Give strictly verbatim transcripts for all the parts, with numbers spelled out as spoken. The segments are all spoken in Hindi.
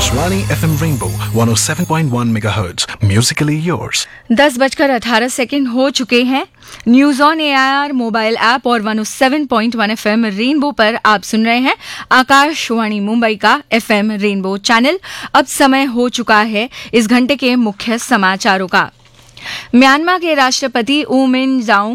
Akashvani FM rainbow one oh seven point one megahertz, Musically yours. दस बजकर अठारह सेकेंड हो चुके हैं। News on AIR mobile app और one oh seven point one FM rainbow पर आप सुन रहे हैं आकाशवाणी मुंबई का एफएम रेनबो चैनल। अब समय हो चुका है इस घंटे के मुख्य समाचारों का। म्यांमार के राष्ट्रपति ऊ मिन जाओ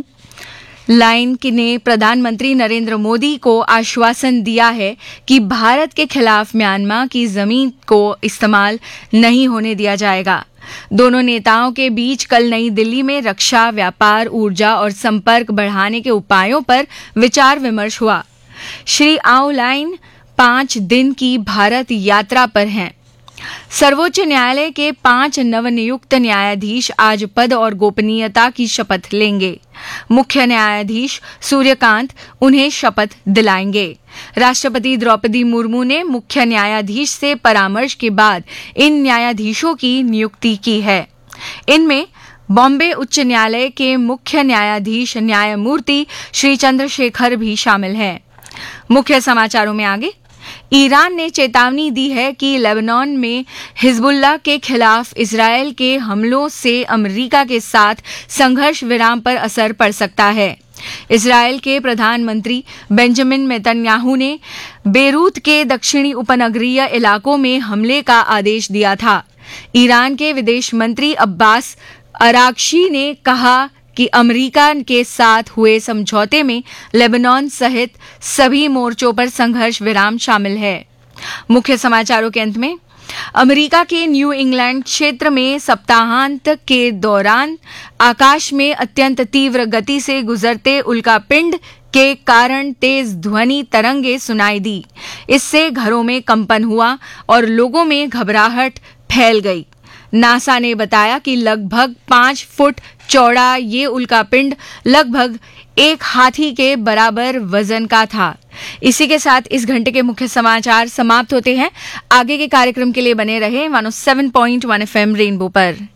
लाइन ने प्रधानमंत्री नरेंद्र मोदी को आश्वासन दिया है कि भारत के खिलाफ म्यांमार की जमीन को इस्तेमाल नहीं होने दिया जाएगा। दोनों नेताओं के बीच कल नई दिल्ली में रक्षा, व्यापार, ऊर्जा और संपर्क बढ़ाने के उपायों पर विचार विमर्श हुआ। श्री आउ लाइन पांच दिन की भारत यात्रा पर हैं। सर्वोच्च न्यायालय के पांच नवनियुक्त न्यायाधीश आज पद और गोपनीयता की शपथ लेंगे। मुख्य न्यायाधीश सूर्यकांत उन्हें शपथ दिलाएंगे। राष्ट्रपति द्रौपदी मुर्मू ने मुख्य न्यायाधीश से परामर्श के बाद इन न्यायाधीशों की नियुक्ति की है। इनमें बॉम्बे उच्च न्यायालय के मुख्य न्यायाधीश न्यायमूर्ति श्री चंद्रशेखर भी शामिल हैं। मुख्य समाचारों में आगे, ईरान ने चेतावनी दी है कि लेबनान में हिजबुल्लाह के खिलाफ इजरायल के हमलों से अमेरिका के साथ संघर्ष विराम पर असर पड़ सकता है। इजरायल के प्रधानमंत्री बेंजामिन नेतन्याहू ने बेरूत के दक्षिणी उपनगरीय इलाकों में हमले का आदेश दिया था। ईरान के विदेश मंत्री अब्बास अरागची ने कहा कि अमेरिका के साथ हुए समझौते में लेबनान सहित सभी मोर्चों पर संघर्ष विराम शामिल है। मुख्य समाचारों के अंत में, अमेरिका के न्यू इंग्लैंड क्षेत्र में सप्ताहांत के दौरान आकाश में अत्यंत तीव्र गति से गुजरते उल्कापिंड के कारण तेज ध्वनि तरंगे सुनाई दी। इससे घरों में कंपन हुआ और लोगों में घबराहट फैल गई। नासा ने बताया कि लगभग पांच फुट चौड़ा ये उल्कापिंड लगभग एक हाथी के बराबर वजन का था। इसी के साथ इस घंटे के मुख्य समाचार समाप्त होते हैं। आगे के कार्यक्रम के लिए बने रहे one oh seven point one FM rainbow पर।